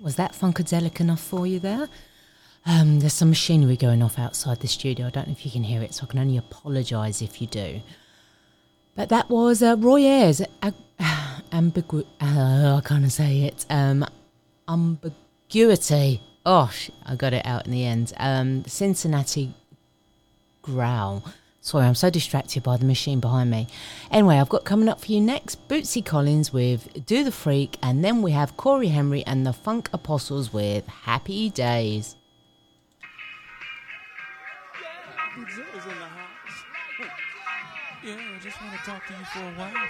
Was that funkadelic enough for you there? There's some machinery going off outside the studio. I don't know if you can hear it, so I can only apologise if you do. But that was Roy Ayers, I can't say it, Ambiguity. Oh, I got it out in the end. Cincinnati Growl. Sorry, I'm so distracted by the machine behind me. Anyway, I've got coming up for you next Bootsy Collins with Do the Freak, and then we have Corey Henry and the Funk Apostles with Happy Days. Yeah, I just want to talk to you for a while.